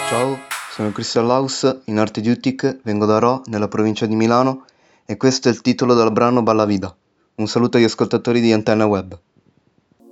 Ciao, sono Christian Laus, in arte di Utic, vengo da Rho, nella provincia di Milano, e questo è il titolo del brano Balla Vida. Un saluto agli ascoltatori di Antenna Web.